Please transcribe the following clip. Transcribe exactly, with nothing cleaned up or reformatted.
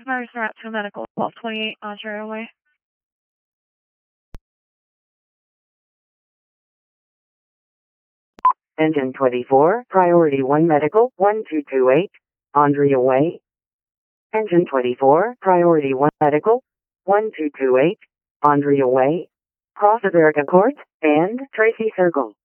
Emergency route to medical, twelve twenty-eight Ontario Way. Engine twenty-four, Priority one Medical, one two two eight, Andrea Way. Engine twenty-four, Priority one Medical, one two two eight, Andrea Way, Cross America Court, and Tracy Circle.